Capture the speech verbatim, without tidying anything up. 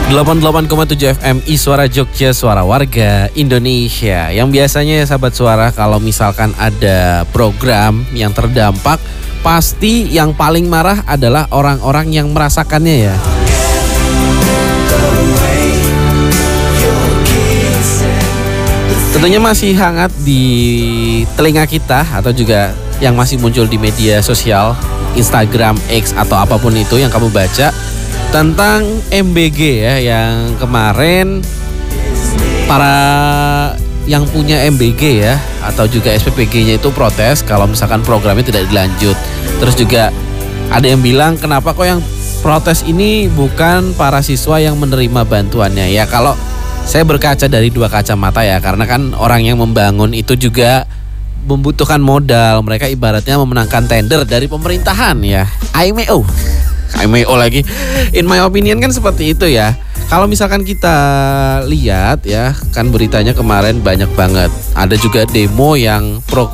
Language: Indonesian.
delapan puluh delapan koma tujuh F M I Suara Jogja, suara warga Indonesia. Yang biasanya ya sahabat suara, kalau misalkan ada program yang terdampak, pasti yang paling marah adalah orang-orang yang merasakannya ya. Tentunya masih hangat di telinga kita, atau juga yang masih muncul di media sosial, Instagram, X, atau apapun itu yang kamu baca, tentang M B G ya, yang kemarin para yang punya M B G ya, atau juga S P P G-nya itu protes kalau misalkan programnya tidak dilanjut. Terus juga ada yang bilang, kenapa kok yang protes ini bukan para siswa yang menerima bantuannya? Ya kalau saya berkaca dari dua kacamata ya, karena kan orang yang membangun itu juga membutuhkan modal. Mereka ibaratnya memenangkan tender dari pemerintahan ya, I M O I M O lagi. In my opinion kan seperti itu ya. Kalau misalkan kita lihat ya, kan beritanya kemarin banyak banget. Ada juga demo yang pro